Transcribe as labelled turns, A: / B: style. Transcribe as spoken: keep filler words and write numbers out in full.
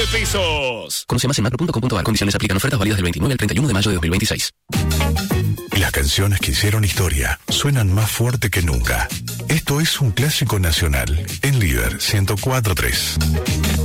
A: pesos.
B: Conoce más en macro punto com punto a r. Condiciones aplican. Ofertas válidas del veintinueve al treinta y uno de mayo de dos mil veintiséis.
C: Las canciones que hicieron historia suenan más fuerte que nunca. Esto es un clásico nacional en Líder ciento cuatro punto tres.